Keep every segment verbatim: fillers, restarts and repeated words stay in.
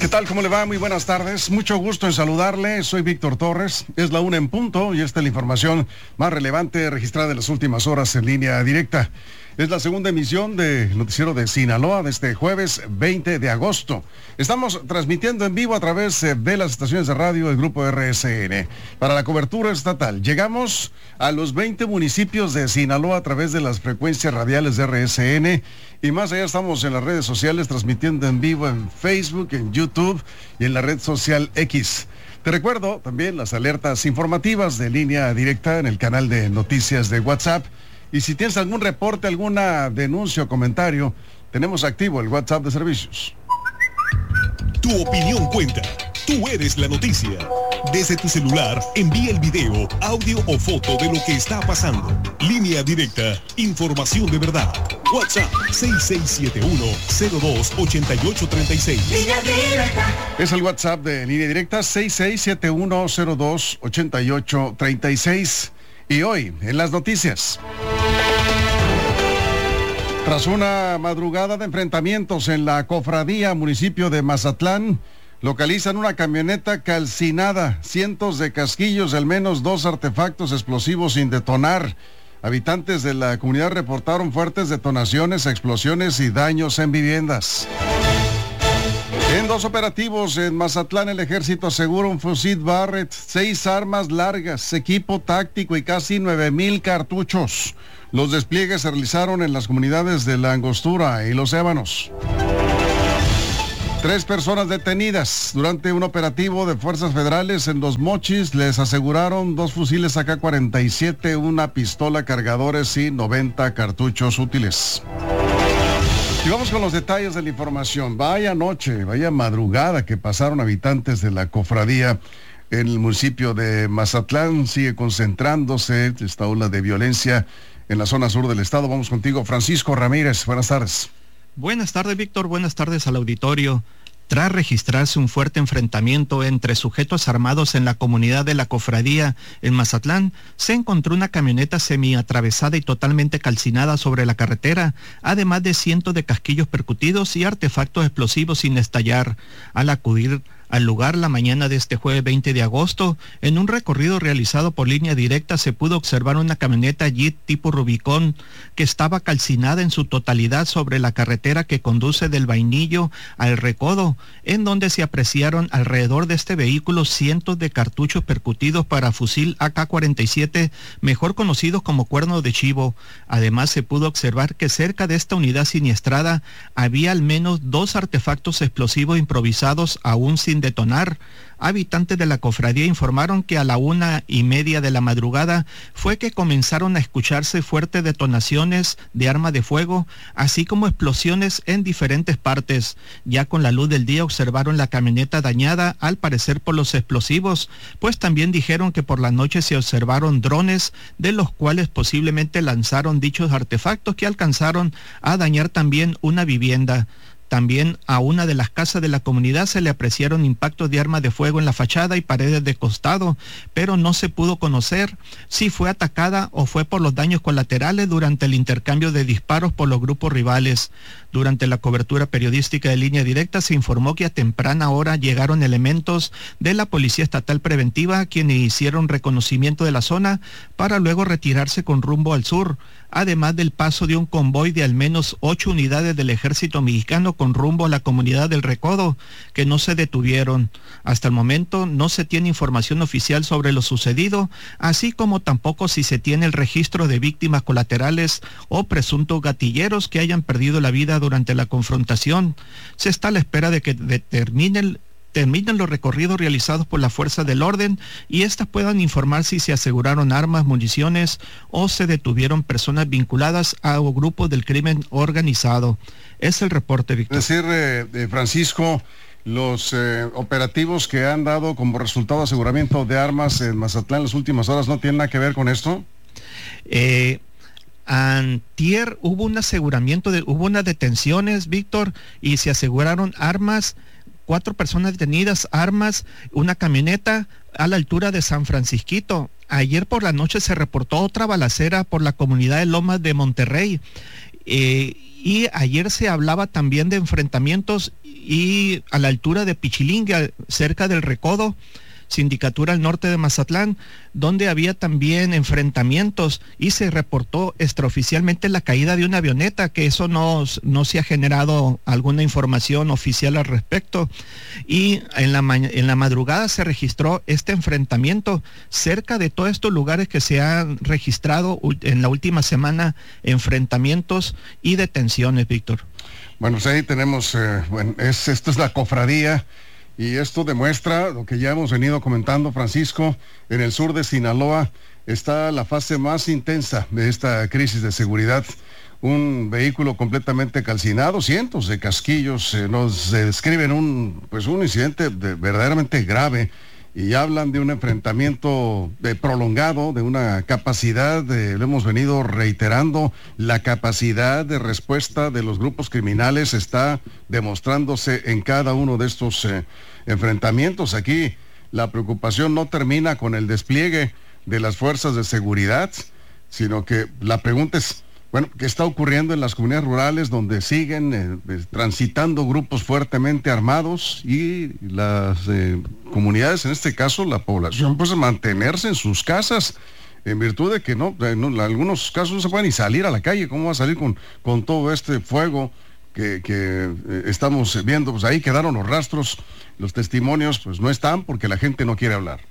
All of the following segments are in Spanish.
¿Qué tal? ¿Cómo le va? Muy buenas tardes. Mucho gusto en saludarle. Soy Víctor Torres. Es la una en punto y esta es la información más relevante registrada en las últimas horas en línea directa. Es la segunda emisión de Noticiero de Sinaloa de este jueves veinte de agosto. Estamos transmitiendo en vivo a través de las estaciones de radio del Grupo R S N para la cobertura estatal. Llegamos a los veinte municipios de Sinaloa a través de las frecuencias radiales de R S N y más allá estamos en las redes sociales transmitiendo en vivo en Facebook, en YouTube y en la red social X. Te recuerdo también las alertas informativas de línea directa en el canal de noticias de WhatsApp. Y si tienes algún reporte, alguna denuncia o comentario, tenemos activo el WhatsApp de servicios. Tu opinión cuenta. Tú eres la noticia. Desde tu celular, envía el video, audio o foto de lo que está pasando. Línea directa, información de verdad. WhatsApp seis seis siete uno, cero dos, ocho ocho tres seis. Línea directa. Es el WhatsApp de Línea Directa seis seis siete uno, cero dos, ocho ocho tres seis. Y hoy, en las noticias. Tras una madrugada de enfrentamientos en la Cofradía, municipio de Mazatlán, localizan una camioneta calcinada, cientos de casquillos, al menos dos artefactos explosivos sin detonar. Habitantes de la comunidad reportaron fuertes detonaciones, explosiones y daños en viviendas. En dos operativos en Mazatlán, el ejército asegura un fusil Barrett, seis armas largas, equipo táctico y casi nueve mil cartuchos. Los despliegues se realizaron en las comunidades de La Angostura y Los Ébanos. Tres personas detenidas durante un operativo de fuerzas federales en Los Mochis. Les aseguraron dos fusiles A K cuarenta y siete, una pistola, cargadores y noventa cartuchos útiles. Y vamos con los detalles de la información. Vaya noche, vaya madrugada que pasaron habitantes de la cofradía en el municipio de Mazatlán. Sigue concentrándose esta ola de violencia en la zona sur del estado. Vamos contigo, Francisco Ramírez. Buenas tardes. Buenas tardes, Víctor. Buenas tardes al auditorio. Tras registrarse un fuerte enfrentamiento entre sujetos armados en la comunidad de la Cofradía en Mazatlán, se encontró una camioneta semiatravesada y totalmente calcinada sobre la carretera, además de cientos de casquillos percutidos y artefactos explosivos sin estallar. Al acudir al lugar la mañana de este jueves veinte de agosto, en un recorrido realizado por Línea Directa se pudo observar una camioneta Jeep tipo Rubicón que estaba calcinada en su totalidad sobre la carretera que conduce del Vainillo al Recodo, en donde se apreciaron alrededor de este vehículo cientos de cartuchos percutidos para fusil A K cuarenta y siete, mejor conocidos como cuerno de chivo. Además se pudo observar que cerca de esta unidad siniestrada había al menos dos artefactos explosivos improvisados aún sin detonar. Habitantes de la cofradía informaron que a la una y media de la madrugada fue que comenzaron a escucharse fuertes detonaciones de arma de fuego, así como explosiones en diferentes partes. Ya con la luz del día observaron la camioneta dañada, al parecer por los explosivos, pues también dijeron que por la noche se observaron drones, de los cuales posiblemente lanzaron dichos artefactos que alcanzaron a dañar también una vivienda. También a una de las casas de la comunidad se le apreciaron impactos de armas de fuego en la fachada y paredes de costado, pero no se pudo conocer si fue atacada o fue por los daños colaterales durante el intercambio de disparos por los grupos rivales. Durante la cobertura periodística de Línea Directa se informó que a temprana hora llegaron elementos de la Policía Estatal Preventiva, quienes hicieron reconocimiento de la zona para luego retirarse con rumbo al sur, además del paso de un convoy de al menos ocho unidades del ejército mexicano con rumbo a la comunidad del Recodo, que no se detuvieron. Hasta el momento no se tiene información oficial sobre lo sucedido, así como tampoco si se tiene el registro de víctimas colaterales o presuntos gatilleros que hayan perdido la vida durante la confrontación. Se está a la espera de que determinen terminen los recorridos realizados por la fuerza del orden y éstas puedan informar si se aseguraron armas, municiones o se detuvieron personas vinculadas a grupos del crimen organizado. Es el reporte, Víctor. Es decir, eh, Francisco, los eh, operativos que han dado como resultado aseguramiento de armas en Mazatlán en las últimas horas no tienen nada que ver con esto. Eh... Antier hubo un aseguramiento, de, hubo unas detenciones, Víctor, y se aseguraron armas, cuatro personas detenidas, armas, una camioneta a la altura de San Francisquito. Ayer por la noche se reportó otra balacera por la comunidad de Lomas de Monterrey Eh, y ayer se hablaba también de enfrentamientos y a la altura de Pichilingue, cerca del Recodo, Sindicatura al norte de Mazatlán, donde había también enfrentamientos y se reportó extraoficialmente la caída de una avioneta, que eso no, no se ha generado alguna información oficial al respecto. Y en la, en la madrugada se registró este enfrentamiento cerca de todos estos lugares que se han registrado en la última semana, enfrentamientos y detenciones, Víctor. Bueno, pues ahí tenemos, eh, bueno, es, esto es la cofradía. Y esto demuestra lo que ya hemos venido comentando, Francisco. En el sur de Sinaloa está la fase más intensa de esta crisis de seguridad. Un vehículo completamente calcinado, cientos de casquillos, eh, nos eh, describen un, pues un incidente de, verdaderamente grave, y hablan de un enfrentamiento de prolongado, de una capacidad, de, lo hemos venido reiterando, la capacidad de respuesta de los grupos criminales está demostrándose en cada uno de estos eh, enfrentamientos. Aquí la preocupación no termina con el despliegue de las fuerzas de seguridad, sino que la pregunta es, bueno, ¿qué está ocurriendo en las comunidades rurales donde siguen eh, transitando grupos fuertemente armados y las eh, comunidades, en este caso la población, pues mantenerse en sus casas en virtud de que no, en, en algunos casos no se puede ni salir a la calle? ¿Cómo va a salir con, con todo este fuego que, que eh, estamos viendo? Pues ahí quedaron los rastros, los testimonios pues no están porque la gente no quiere hablar.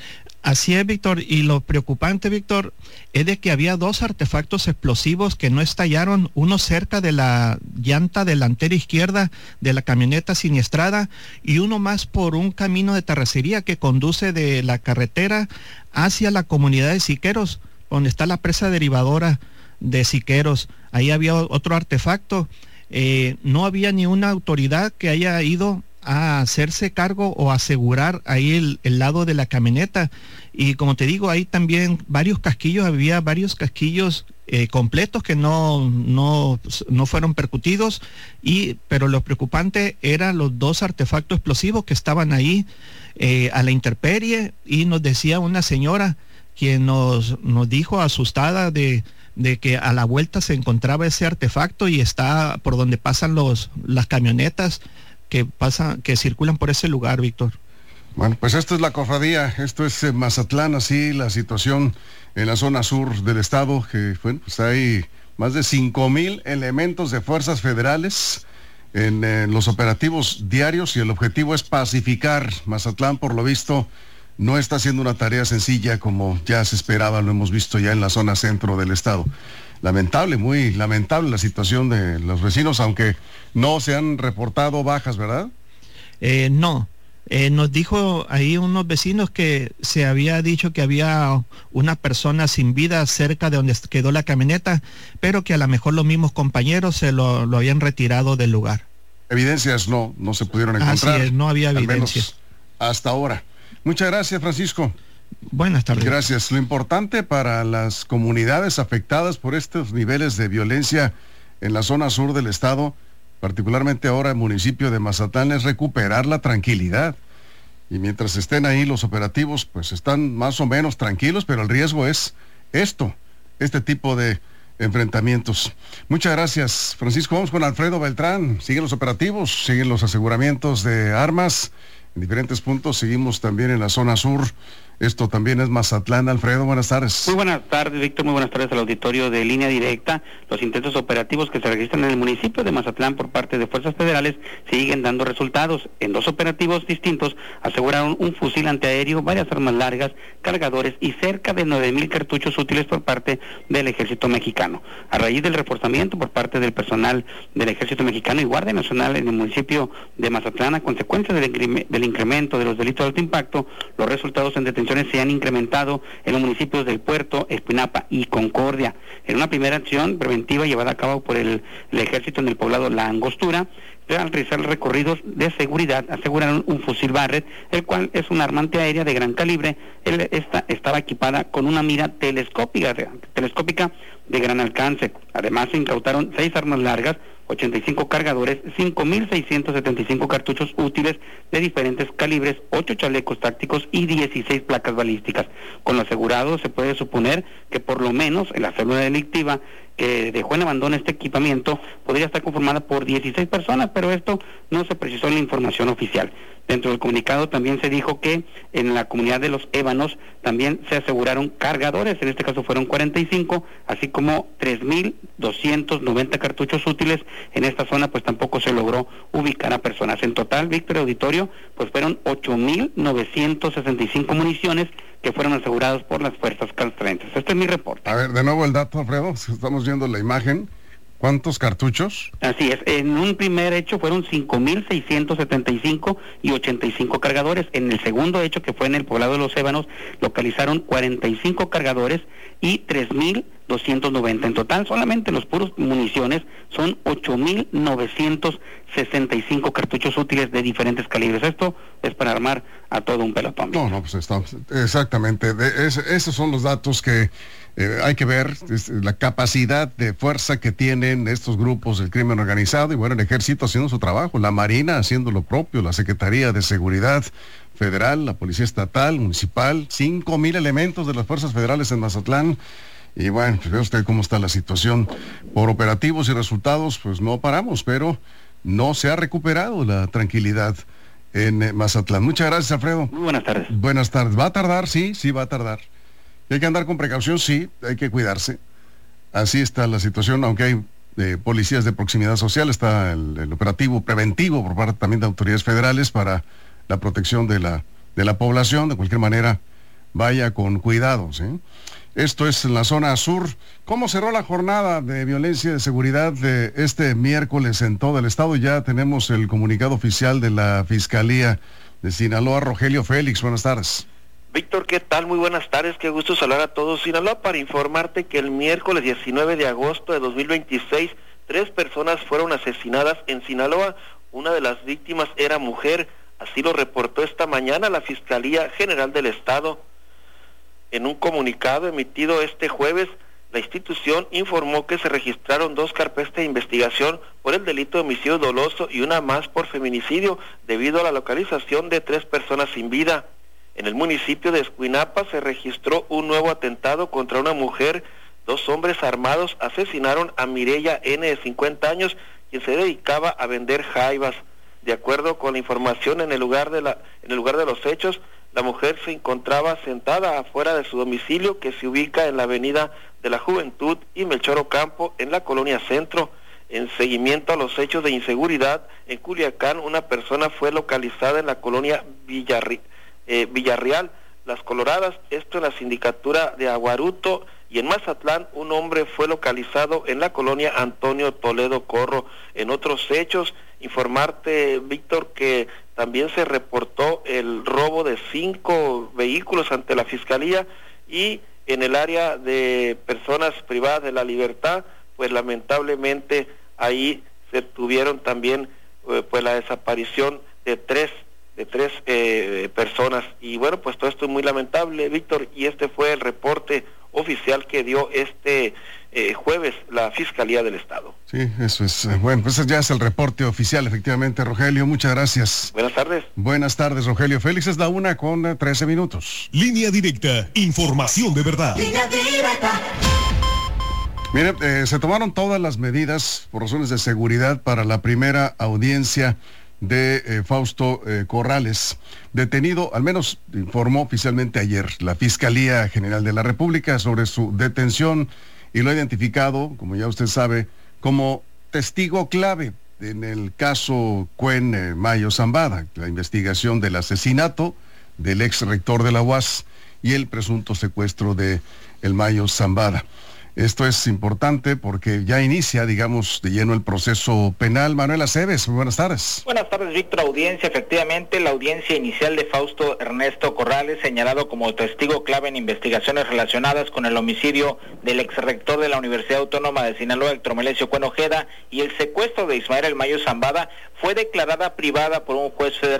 Así es, Víctor, y lo preocupante, Víctor, es de que había dos artefactos explosivos que no estallaron, uno cerca de la llanta delantera izquierda de la camioneta siniestrada y uno más por un camino de terracería que conduce de la carretera hacia la comunidad de Siqueros, donde está la presa derivadora de Siqueros. Ahí había otro artefacto. Eh, no había ni una autoridad que haya ido a hacerse cargo o asegurar ahí el, el lado de la camioneta. Y como te digo, hay también varios casquillos, había varios casquillos eh, completos que no, no, no fueron percutidos, y, pero lo preocupante eran los dos artefactos explosivos que estaban ahí eh, a la intemperie, y nos decía una señora quien nos, nos dijo asustada de de que a la vuelta se encontraba ese artefacto y está por donde pasan los las camionetas que pasan, que circulan por ese lugar, Víctor. Bueno, pues esto es la cofradía, esto es eh, Mazatlán, así la situación en la zona sur del estado, que bueno, pues hay más de cinco mil elementos de fuerzas federales en eh, los operativos diarios, y el objetivo es pacificar Mazatlán. Por lo visto no está siendo una tarea sencilla como ya se esperaba, lo hemos visto ya en la zona centro del estado. Lamentable, muy lamentable la situación de los vecinos, aunque no se han reportado bajas, ¿verdad? Eh, no, eh, nos dijo ahí unos vecinos que se había dicho que había una persona sin vida cerca de donde quedó la camioneta, pero que a lo mejor los mismos compañeros se lo, lo habían retirado del lugar. Evidencias no, no se pudieron encontrar. Así es, no había evidencias. Hasta ahora. Muchas gracias, Francisco. Buenas tardes. Gracias. Lo importante para las comunidades afectadas por estos niveles de violencia en la zona sur del estado, particularmente ahora el municipio de Mazatlán, es recuperar la tranquilidad. Y mientras estén ahí los operativos, pues están más o menos tranquilos, pero el riesgo es esto, este tipo de enfrentamientos. Muchas gracias, Francisco. Vamos con Alfredo Beltrán. Siguen los operativos, siguen los aseguramientos de armas en diferentes puntos. Seguimos también en la zona sur. Esto también es Mazatlán. Alfredo, buenas tardes. Muy buenas tardes, Víctor. Muy buenas tardes al auditorio de Línea Directa. Los intentos operativos que se registran en el municipio de Mazatlán por parte de fuerzas federales siguen dando resultados. En dos operativos distintos aseguraron un fusil antiaéreo, varias armas largas, cargadores y cerca de nueve mil cartuchos útiles por parte del Ejército Mexicano. A raíz del reforzamiento por parte del personal del Ejército Mexicano y Guardia Nacional en el municipio de Mazatlán, a consecuencia del, incre- del incremento de los delitos de alto impacto, los resultados en detención se han incrementado en los municipios del Puerto, Espinapa y Concordia. En una primera acción preventiva llevada a cabo por el, el ejército en el poblado La Angostura, al realizar recorridos de seguridad, aseguraron un fusil Barrett, el cual es un arma antiaérea de gran calibre. Él, esta estaba equipada con una mira telescópica, telescópica de gran alcance. Además se incautaron seis armas largas, ochenta y cinco cargadores, cinco mil seiscientos setenta y cinco cartuchos útiles de diferentes calibres, ocho chalecos tácticos y dieciséis placas balísticas. Con lo asegurado se puede suponer que por lo menos en la célula delictiva que dejó en abandono este equipamiento podría estar conformada por dieciséis personas, pero esto no se precisó en la información oficial. Dentro del comunicado también se dijo que en la comunidad de Los Ébanos también se aseguraron cargadores, en este caso fueron cuarenta y cinco, así como tres mil doscientos noventa cartuchos útiles. En esta zona pues tampoco se logró ubicar a personas. En total, Víctor Auditorio, pues fueron ocho mil novecientos sesenta y cinco municiones que fueron asegurados por las fuerzas castrenses. Este es mi reporte. A ver, de nuevo el dato, Alfredo, estamos viendo la imagen. ¿Cuántos cartuchos? Así es, en un primer hecho fueron cinco mil seiscientos setenta y cinco y ochenta y cinco cargadores. En el segundo hecho, que fue en el poblado de Los Ébanos, localizaron cuarenta y cinco cargadores y tres mil doscientos noventa. En total, solamente los puros municiones son ocho mil novecientos sesenta y cinco cartuchos útiles de diferentes calibres. Esto es para armar a todo un pelotón. No, no, pues estamos, exactamente, de, es, esos son los datos que eh, hay que ver, es, la capacidad de fuerza que tienen estos grupos del crimen organizado, y bueno, el ejército haciendo su trabajo, la Marina haciendo lo propio, la Secretaría de Seguridad Federal, la Policía Estatal, Municipal, cinco mil elementos de las fuerzas federales en Mazatlán. Y bueno, pues ve usted cómo está la situación. Por operativos y resultados, pues no paramos, pero no se ha recuperado la tranquilidad en eh, Mazatlán. Muchas gracias, Alfredo. Muy buenas tardes. Buenas tardes. ¿Va a tardar? Sí, sí va a tardar. ¿Hay que andar con precaución? Sí, hay que cuidarse. Así está la situación, aunque hay eh, policías de proximidad social, está el, el operativo preventivo por parte también de autoridades federales para la protección de la, de la población. De cualquier manera, vaya con cuidado, ¿sí? Esto es en la zona sur. ¿Cómo cerró la jornada de violencia y de seguridad de este miércoles en todo el estado? Ya tenemos el comunicado oficial de la Fiscalía de Sinaloa. Rogelio Félix, buenas tardes. Víctor, ¿qué tal? Muy buenas tardes, qué gusto saludar a todos. Sinaloa, para informarte que el miércoles diecinueve de agosto de dos mil veintiséis, tres personas fueron asesinadas en Sinaloa. Una de las víctimas era mujer, así lo reportó esta mañana la Fiscalía General del Estado. En un comunicado emitido este jueves, la institución informó que se registraron dos carpetas de investigación por el delito de homicidio doloso y una más por feminicidio, debido a la localización de tres personas sin vida. En el municipio de Escuinapa se registró un nuevo atentado contra una mujer. Dos hombres armados asesinaron a Mireya N, de cincuenta años, quien se dedicaba a vender jaivas. De acuerdo con la información, en el lugar de la, en el lugar de los hechos, la mujer se encontraba sentada afuera de su domicilio, que se ubica en la avenida de la Juventud y Melchor Ocampo, en la colonia Centro. En seguimiento a los hechos de inseguridad, en Culiacán una persona fue localizada en la colonia Villarri, eh, Villarreal, Las Coloradas, esto en la sindicatura de Aguaruto, y en Mazatlán un hombre fue localizado en la colonia Antonio Toledo Corro. En otros hechos, informarte, Víctor, que también se reportó el robo de cinco vehículos ante la Fiscalía, y en el área de personas privadas de la libertad, pues lamentablemente ahí se tuvieron también eh, pues la desaparición de tres de tres eh, personas. Y bueno, pues todo esto es muy lamentable, Víctor, y este fue el reporte oficial que dio este eh, jueves la Fiscalía del Estado. Sí, eso es. Eh, bueno, pues ya es el reporte oficial, efectivamente, Rogelio. Muchas gracias. Buenas tardes. Buenas tardes, Rogelio Félix. Es la una con eh, trece minutos. Línea directa, información de verdad. Línea directa. Mire, eh, se tomaron todas las medidas por razones de seguridad para la primera audiencia de eh, Fausto eh, Corrales, detenido, al menos informó oficialmente ayer la Fiscalía General de la República sobre su detención, y lo ha identificado, como ya usted sabe, como testigo clave en el caso Cuen eh, Mayo Zambada, la investigación del asesinato del ex rector de la U A S y el presunto secuestro de el Mayo Zambada. Esto es importante porque ya inicia, digamos, de lleno el proceso penal. Manuel Aceves, muy buenas tardes. Buenas tardes, Víctor. Audiencia, efectivamente, la audiencia inicial de Fausto Ernesto Corrales, señalado como testigo clave en investigaciones relacionadas con el homicidio del exrector de la Universidad Autónoma de Sinaloa, Héctor Melesio Cuen Ojeda, y el secuestro de Ismael El Mayo Zambada, fue declarada privada por un juez federal.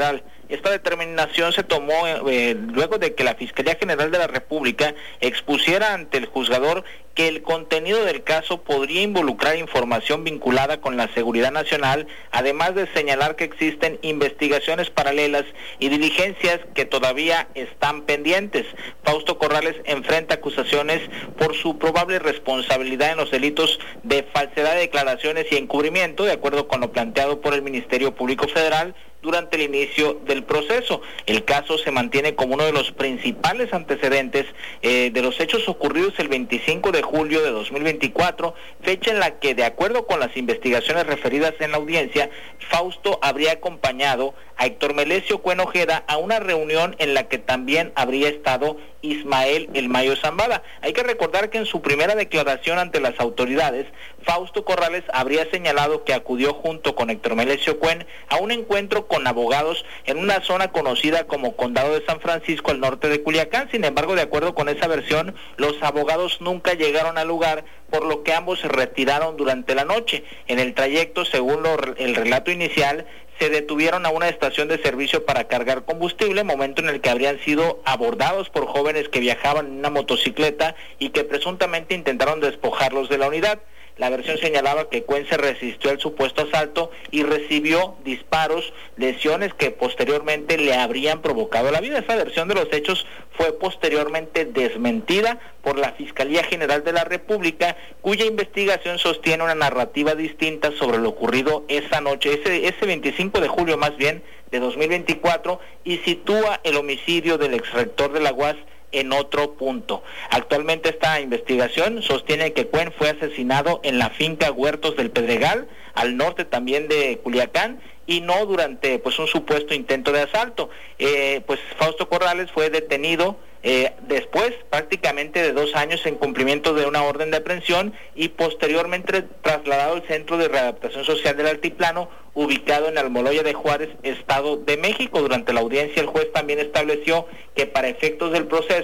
Esta determinación se tomó eh, luego de que la Fiscalía General de la República expusiera ante el juzgador que el contenido del caso podría involucrar información vinculada con la seguridad nacional, además de señalar que existen investigaciones paralelas y diligencias que todavía están pendientes. Fausto Corrales enfrenta acusaciones por su probable responsabilidad en los delitos de falsedad de declaraciones y encubrimiento, de acuerdo con lo planteado por el Ministerio Público Federal durante el inicio del proceso. El caso se mantiene como uno de los principales antecedentes eh, de los hechos ocurridos el veinticinco de julio de dos mil veinticuatro, fecha en la que, de acuerdo con las investigaciones referidas en la audiencia, Fausto habría acompañado a Héctor Melesio Cuen Ojeda a una reunión en la que también habría estado Ismael El Mayo Zambada. Hay que recordar que en su primera declaración ante las autoridades, Fausto Corrales habría señalado que acudió junto con Héctor Melesio Cuen a un encuentro con abogados en una zona conocida como Condado de San Francisco, al norte de Culiacán. Sin embargo, de acuerdo con esa versión, los abogados nunca llegaron al lugar, por lo que ambos se retiraron durante la noche. En el trayecto, según lo, el relato inicial, se detuvieron a una estación de servicio para cargar combustible, momento en el que habrían sido abordados por jóvenes que viajaban en una motocicleta y que presuntamente intentaron despojarlos de la unidad. La versión señalaba que Cuen se resistió al supuesto asalto y recibió disparos, lesiones que posteriormente le habrían provocado la vida. Esa versión de los hechos fue posteriormente desmentida por la Fiscalía General de la República, cuya investigación sostiene una narrativa distinta sobre lo ocurrido esa noche, ese, ese veinticinco de julio más bien, de dos mil veinticuatro, y sitúa el homicidio del exrector de la U A S en otro punto. Actualmente esta investigación sostiene que Cuen fue asesinado en la finca Huertos del Pedregal, al norte también de Culiacán, y no durante pues un supuesto intento de asalto. Eh, pues Fausto Corrales fue detenido eh, después prácticamente de dos años en cumplimiento de una orden de aprehensión y posteriormente trasladado al Centro de Readaptación Social del Altiplano, ubicado en Almoloya de Juárez, Estado de México. Durante la audiencia, el juez también estableció que para efectos del proceso